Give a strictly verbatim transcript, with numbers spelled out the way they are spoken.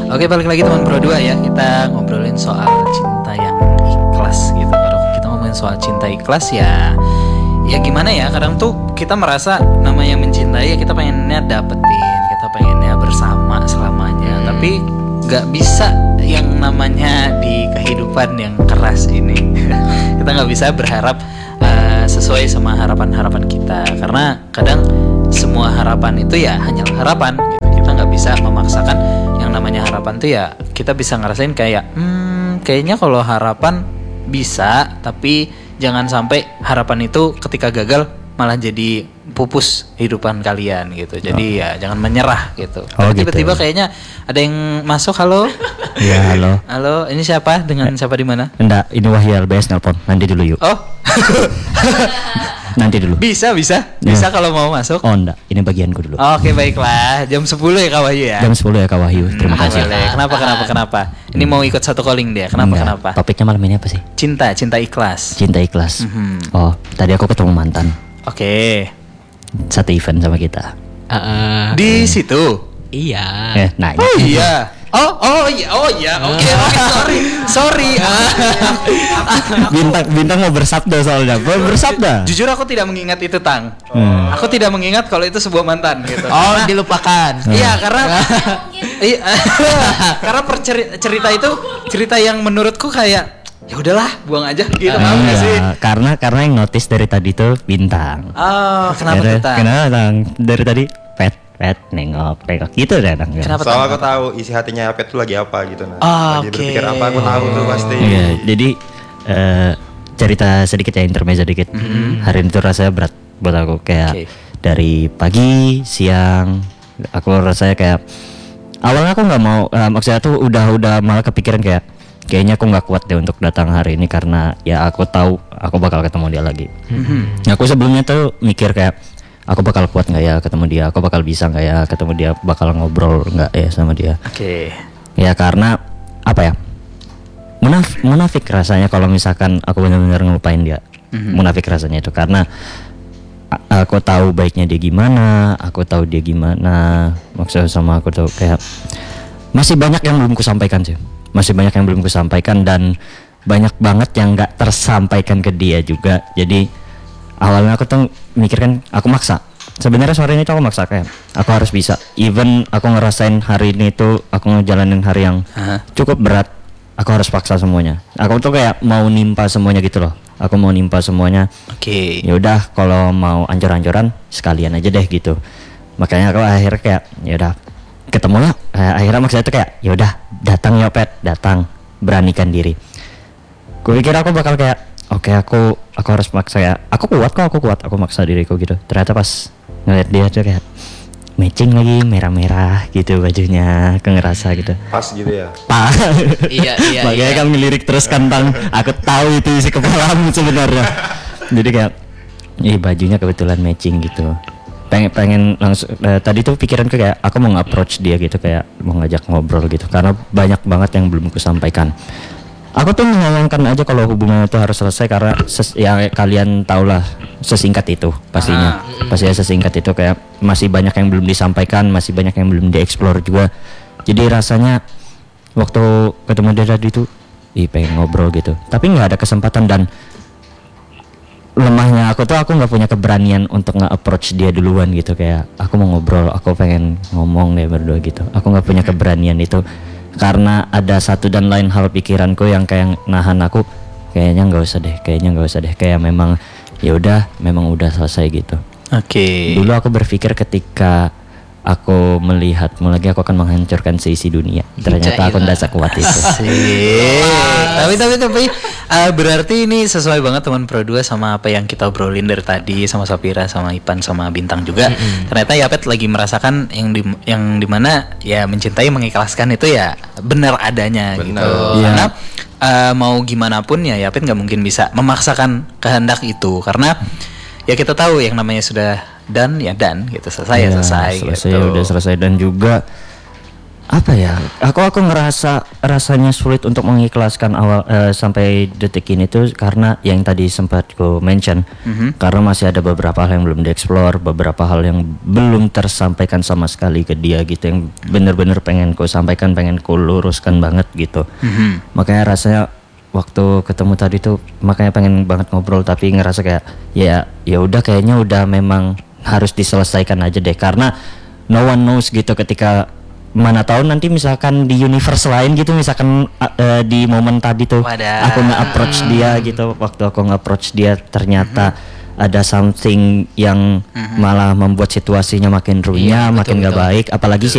Oke, balik lagi teman Pro dua ya. Kita ngobrolin soal cinta yang ikhlas gitu. Kalau kita ngomongin soal cinta ikhlas ya, ya gimana ya? Kadang tuh kita merasa namanya mencintai ya kita pengennya dapetin, kita pengennya bersama selamanya. Hmm. Tapi nggak bisa yang namanya di kehidupan yang keras ini. Kita nggak bisa berharap uh, sesuai sama harapan-harapan kita, karena kadang semua harapan itu ya hanyalah harapan gitu. Kita nggak bisa memaksakan. Yang namanya harapan tuh ya kita bisa ngerasain kayak hmm, kayaknya kalau harapan bisa, tapi jangan sampai harapan itu ketika gagal malah jadi pupus kehidupan kalian gitu. Jadi oh. ya jangan menyerah gitu. Oh, tiba-tiba gitu. Kayaknya ada yang masuk. Halo. Iya, halo. Halo, ini siapa? Dengan siapa di mana? Enggak, ini Wahyu L B S nelpon. Nanti dulu yuk. Oh. Nanti dulu. Bisa, bisa. Bisa ya. Kalau mau masuk. Oh, enggak. Ini bagianku dulu. Oke, baiklah. Jam sepuluh ya Kak Wahyu ya. Jam sepuluh ya Kak Wahyu. Terima hmm, kasih. Boleh. Kenapa kenapa kenapa? Ini mau ikut satu calling dia. Kenapa enggak. Kenapa? Topiknya malam ini apa sih? Cinta, cinta ikhlas. Cinta ikhlas. Mm-hmm. Oh, tadi aku ketemu mantan. Oke. Okay. Satu event sama kita. Uh, di uh, situ. Iya. Eh, nah. Oh iya. Oh, oh iya, oh iya. Oke, okay, oke, okay, sorry. Sorry. bintang bintang mau bersabda soalnya. Bersabda. Jujur aku tidak mengingat itu, Tang. Hmm. Aku tidak mengingat kalau itu sebuah mantan gitu. Oh, karena, dilupakan. Iya, karena iya. Karena cerita itu cerita yang menurutku kayak ya udahlah, buang aja gitu. Uh, iya, sih? Karena karena yang notice dari tadi tuh bintang. Oh, kenapa dari, Bintang? Kenapa Tang? Dari tadi pet pet nengok nengok gitu deh Tang. Kenapa? Soalnya aku tahu isi hatinya Pet tuh lagi apa gitu nah. Oh, lagi okay. berpikir apa aku tahu tuh pasti. Iya, jadi uh, cerita sedikit ya, intermezzo dikit. Mm-hmm. Hari itu rasanya berat buat aku kayak okay. Dari pagi, siang, aku rasanya kayak awalnya aku nggak mau, uh, maksudnya tuh udah udah malah kepikiran kayak kayaknya aku nggak kuat deh untuk datang hari ini karena ya aku tahu aku bakal ketemu dia lagi. Mm-hmm. Aku sebelumnya tuh mikir kayak aku bakal kuat nggak ya ketemu dia, aku bakal bisa nggak ya ketemu dia, bakal ngobrol nggak ya sama dia. Oke. Okay. Ya karena apa ya? Munaf, munafik rasanya kalau misalkan aku benar-benar ngelupain dia. Mm-hmm. Munafik rasanya itu karena a- aku tahu baiknya dia gimana, aku tahu dia gimana. Maksudnya sama aku tuh kayak masih banyak yang belum kusampaikan sih. Masih banyak yang belum kusampaikan dan banyak banget yang nggak tersampaikan ke dia juga. Jadi awalnya aku tuh mikir kan aku maksa. Sebenarnya sore ini tuh aku maksa kayak aku harus bisa. Even aku ngerasain hari ini tuh aku ngejalanin hari yang uh-huh. cukup berat, aku harus paksa semuanya. Aku tuh kayak mau nimpa semuanya gitu loh. Aku mau nimpa semuanya. Oke. Okay. Ya udah kalau mau ancur-ancuran sekalian aja deh gitu. Makanya aku akhirnya kayak ya udah ketemu lah. Akhirnya maksudnya tuh kayak ya udah datang ya Pet, datang, beranikan diri. Kupikir aku bakal kayak oke okay, aku aku harus maksa ya. Aku kuat kok, aku kuat. Aku maksa diriku gitu. Ternyata pas ngeliat dia tuh kayak matching lagi, merah-merah gitu bajunya. Aku ngerasa gitu. Pas gitu ya. Pas. Iya iya. Makanya iya. kan ngelirik terus kan Tang. Aku tahu itu isi kepalamu sebenarnya. Jadi kayak ih bajunya kebetulan matching gitu. Pengen pengen langsung eh, tadi tuh pikiranku kayak aku mau nge-approach dia gitu, kayak mau ngajak ngobrol gitu karena banyak banget yang belum kusampaikan. Aku tuh menyayangkan aja kalau hubungan itu harus selesai karena ses, ya kalian tahulah sesingkat itu pastinya. Ah. Pastinya sesingkat itu kayak masih banyak yang belum disampaikan, masih banyak yang belum dieksplor juga. Jadi rasanya waktu ketemu dia tadi tuh ih pengen ngobrol gitu. Tapi nggak ada kesempatan dan lemahnya aku tuh aku nggak punya keberanian untuk nge-approach dia duluan gitu, kayak aku mau ngobrol, aku pengen ngomong deh berdua gitu. Aku nggak punya keberanian itu karena ada satu dan lain hal pikiranku yang kayak nahan aku, kayaknya nggak usah deh, kayaknya nggak usah deh, kayak memang ya udah, memang udah selesai gitu. Oke. Okay. Dulu aku berpikir ketika aku melihatmu lagi aku akan menghancurkan seisi dunia. Ternyata aku tidak sekuat itu. tapi tapi tapi uh, berarti ini sesuai banget teman Pro dua sama apa yang kita obrolin dari tadi sama Sapira, sama Ipan, sama Bintang juga. Mm-hmm. Ternyata Yapet lagi merasakan yang di yang dimana ya mencintai, mengikhlaskan itu ya benar adanya. Bener. Gitu. Yeah. Karena uh, mau gimana pun ya Yapet nggak mungkin bisa memaksakan kehendak itu karena ya kita tahu yang namanya sudah dan ya dan gitu selesai ya, ya selesai selesai gitu. Ya udah selesai dan juga apa ya? Aku aku ngerasa rasanya sulit untuk mengikhlaskan awal eh, sampai detik ini tuh karena yang tadi sempat ku mention, Mhm. karena masih ada beberapa hal yang belum dieksplor, beberapa hal yang belum tersampaikan sama sekali ke dia gitu, yang bener-bener pengen ku sampaikan, pengen ku luruskan banget gitu. Mhm. Makanya rasanya waktu ketemu tadi tuh makanya pengen banget ngobrol, tapi ngerasa kayak ya ya udah kayaknya udah memang harus diselesaikan aja deh, karena no one knows gitu ketika mana tahu nanti misalkan di universe lain gitu, misalkan uh, uh, di momen tadi tuh Wadah. aku nge-approach dia gitu, waktu aku nge-approach dia ternyata ada something yang malah membuat situasinya makin runyah, Iya, makin betul, gak betul. baik, apalagi